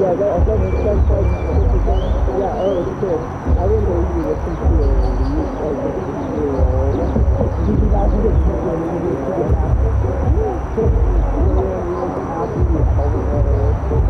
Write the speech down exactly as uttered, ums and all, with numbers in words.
Yeah, that, that, that's like, yeah, oh, it's good. I didn't know you were considering you as a six-year-old. Did you guys get to the